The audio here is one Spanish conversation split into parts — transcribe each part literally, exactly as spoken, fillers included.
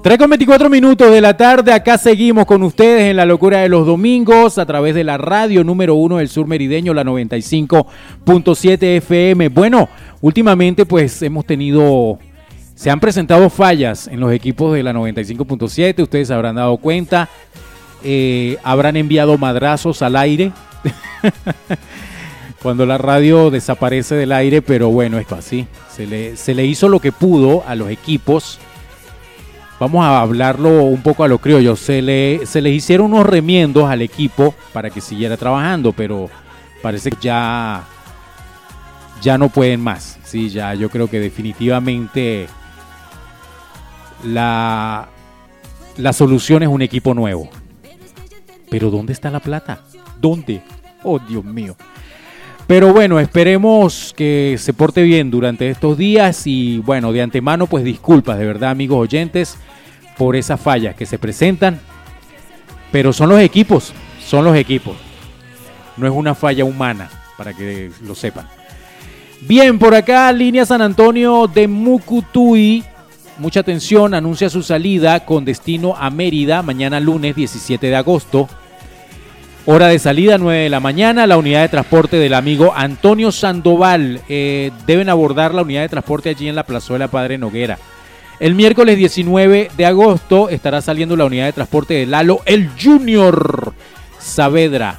tres con veinticuatro minutos de la tarde, acá seguimos con ustedes en la locura de los domingos a través de la radio número uno del sur merideño, la noventa y cinco punto siete F M. Bueno, últimamente pues hemos tenido, se han presentado fallas en los equipos de la noventa y cinco punto siete, ustedes se habrán dado cuenta, eh, habrán enviado madrazos al aire cuando la radio desaparece del aire, pero bueno, es así, se le, se le hizo lo que pudo a los equipos. Vamos a hablarlo un poco a lo criollo. Se le, se le hicieron unos remiendos al equipo para que siguiera trabajando, pero parece que ya, ya no pueden más. Sí, ya yo creo que definitivamente la, la solución es un equipo nuevo. Pero ¿dónde está la plata? ¿Dónde? Oh, Dios mío. Pero bueno, esperemos que se porte bien durante estos días y bueno, de antemano pues disculpas de verdad, amigos oyentes, por esas fallas que se presentan, pero son los equipos, son los equipos, no es una falla humana, para que lo sepan. Bien, por acá, línea San Antonio de Mucutuy, mucha atención, anuncia su salida con destino a Mérida, mañana lunes diecisiete de agosto. Hora de salida, nueve de la mañana, la unidad de transporte del amigo Antonio Sandoval. Eh, deben abordar la unidad de transporte allí en la plazuela Padre Noguera. El miércoles diecinueve de agosto estará saliendo la unidad de transporte de Lalo el Junior Saavedra.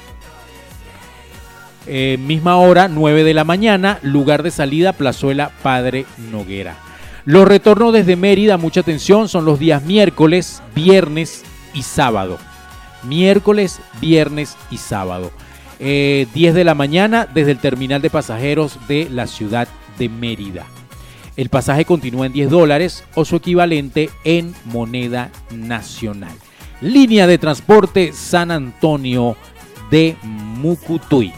Eh, misma hora, nueve de la mañana, lugar de salida, plazuela Padre Noguera. Los retornos desde Mérida, mucha atención, son los días miércoles, viernes y sábado. Miércoles, viernes y sábado. Eh, diez de la mañana desde el terminal de pasajeros de la ciudad de Mérida. El pasaje continúa en diez dólares o su equivalente en moneda nacional. Línea de transporte San Antonio de Mucutuy.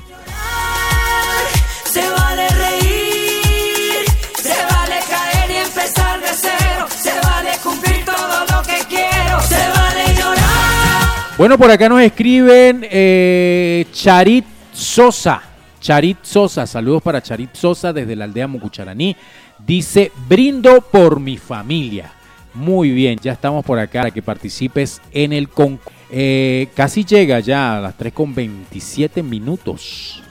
Se vale reír, se vale caer y empezar de cero, se vale cumplir todo lo que quiero, se vale llorar. Bueno, por acá nos escriben eh, Charit Sosa. Charit Sosa, saludos para Charit Sosa desde la aldea Mucucharaní. Dice, brindo por mi familia. Muy bien, ya estamos por acá para que participes en el concurso. Eh, casi llega ya a las tres con veintisiete minutos.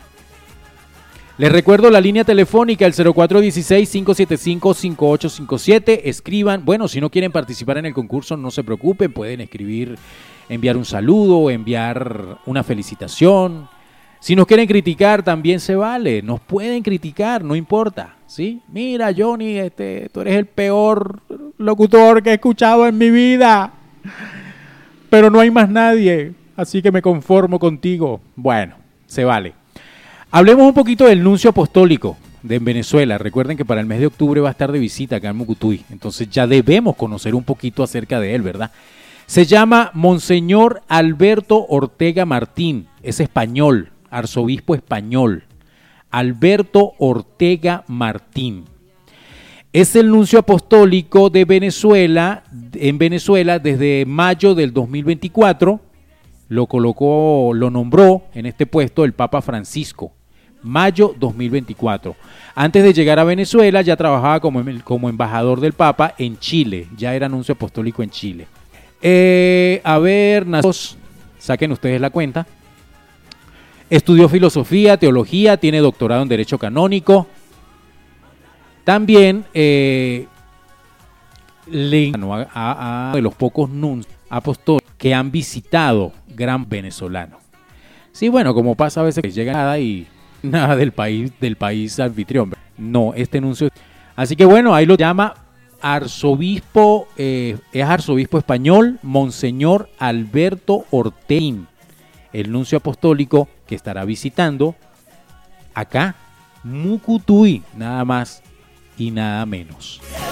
Les recuerdo la línea telefónica, el cero cuatro uno seis, cinco siete cinco, cinco ocho cinco siete. Escriban, bueno, si no quieren participar en el concurso, no se preocupen, pueden escribir, enviar un saludo, enviar una felicitación. Si nos quieren criticar, también se vale, nos pueden criticar, no importa, ¿sí? Mira, Johnny, este, tú eres el peor locutor que he escuchado en mi vida, pero no hay más nadie, así que me conformo contigo. Bueno, se vale. Hablemos un poquito del nuncio apostólico de Venezuela. Recuerden que para el mes de octubre va a estar de visita acá en Mucutuy, entonces ya debemos conocer un poquito acerca de él, ¿verdad? Se llama Monseñor Alberto Ortega Martín, es español, arzobispo español, Alberto Ortega Martín. Es el nuncio apostólico de Venezuela, en Venezuela desde mayo del dos mil veinticuatro, lo colocó, lo nombró en este puesto el Papa Francisco, mayo dos mil veinticuatro. Antes de llegar a Venezuela ya trabajaba como, como embajador del Papa en Chile, ya era nuncio apostólico en Chile. Eh, a ver, saquen ustedes la cuenta. Estudió filosofía, teología, tiene doctorado en Derecho Canónico. También eh, le a, a, a de los pocos nuncios apóstoles que han visitado gran venezolano. Sí, bueno, como pasa a veces que llega nada y nada del país del país anfitrión. No, este nuncio. Así que bueno, ahí lo llama arzobispo, eh, es arzobispo español, Monseñor Alberto Ortega, el nuncio apostólico que estará visitando acá, Mucutuy, nada más y nada menos.